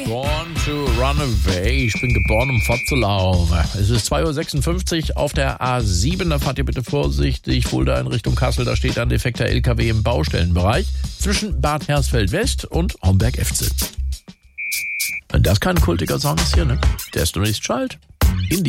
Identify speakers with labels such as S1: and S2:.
S1: Born to Run Away. Ich bin geboren, um fortzulaufen. Es ist 2.56 Uhr auf der A7. Da fahrt ihr bitte vorsichtig. Fulda in Richtung Kassel. Da steht ein defekter LKW im Baustellenbereich zwischen Bad Hersfeld-West und Homberg-Efze. Wenn das kein kultiger Song ist hier, ne? Der ist doch nicht schalt.